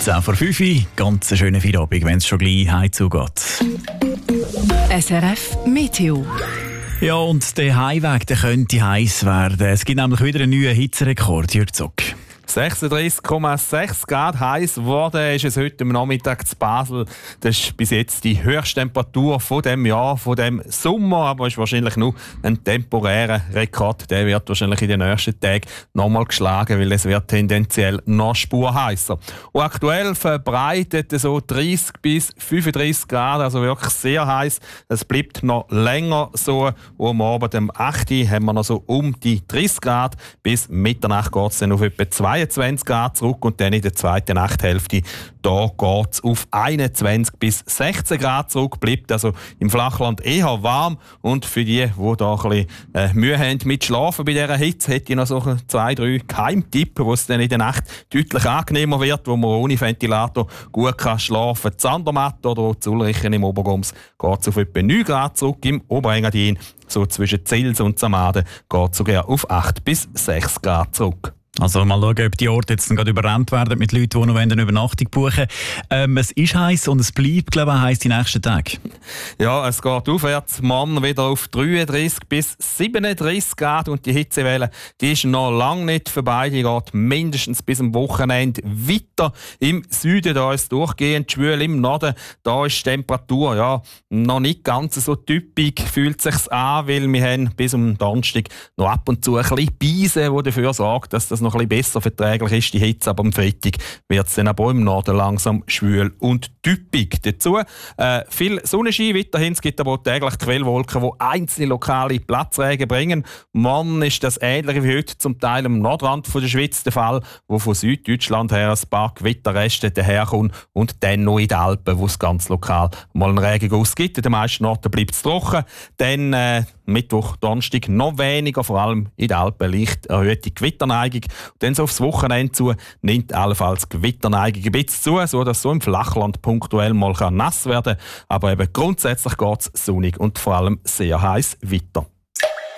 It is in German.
10 vor 5 Uhr, ganz schönen Feierabend, wenn es schon gleich heim zugeht. SRF Meteo. Ja, und der Heimweg der könnte heiß werden. Es gibt nämlich wieder einen neuen Hitzerekord, Jürg Zock. 36,6 Grad heiß geworden ist es heute am Nachmittag zu Basel. Das ist bis jetzt die höchste Temperatur von dem Jahr, von dem Sommer, aber ist wahrscheinlich nur ein temporärer Rekord. Der wird wahrscheinlich in den nächsten Tagen nochmal geschlagen, weil es wird tendenziell noch spurheißer. Und aktuell verbreitet so 30 bis 35 Grad, also wirklich sehr heiß. Es bleibt noch länger so. Und am Abend, am 8. haben wir noch so um die 30 Grad. Bis Mitternacht geht es dann auf etwa 22 Grad zurück und dann in der zweiten Nachthälfte da geht es auf 21 bis 16 Grad zurück. Bleibt also im Flachland eher warm. Und für die da ein bisschen Mühe haben mit Schlafen bei dieser Hitze, hätte ich noch so 2, 3 Geheimtipps, wo es dann in der Nacht deutlich angenehmer wird, wo man ohne Ventilator gut kann schlafen kann. Zandermatt oder Zulrichen im Obergums geht es auf etwa 9 Grad zurück. Im Oberengadin, so zwischen Zils und Zamaden, geht es sogar auf 8 bis 6 Grad zurück. Also mal schauen, ob die Orte jetzt gerade überrannt werden mit Leuten, die noch eine Übernachtung buchen wollen. Es ist heiß und es bleibt, glaube ich, heiß die nächsten Tage. Ja, es geht aufwärts. Morgen wieder auf 33 bis 37 Grad und die Hitzewelle, die ist noch lange nicht vorbei. Die geht mindestens bis am Wochenende weiter. Im Süden da ist es durchgehend schwül, im Norden da ist die Temperatur ja noch nicht ganz so typisch, fühlt sich's an, weil wir haben bis am Donnerstag noch ab und zu ein bisschen Beise, die dafür sorgt, dass das noch ein bisschen besser verträglich ist, die Hitze. Aber am Freitag wird es dann aber im Norden langsam schwül und typisch. Dazu viel Sonnenschein weiterhin. Es gibt aber auch täglich Quellwolken, die einzelne lokale Platzregen bringen. Morgen ist das ähnlich wie heute zum Teil am Nordrand der Schweiz der Fall, wo von Süddeutschland her ein paar Gewitterreste daherkommen und dann noch in den Alpen, wo es ganz lokal mal einen Regenguss gibt. In den meisten Orten bleibt es trocken. Dann Mittwoch, Donnerstag noch weniger, vor allem in den Alpen leicht erhöhte Gewitterneigung. Und dann so aufs Wochenende zu nimmt allenfalls Gewitterneigung ein bisschen zu, sodass so im Flachland punktuell mal nass werden kann. Aber eben grundsätzlich geht es sonnig und vor allem sehr heiß weiter.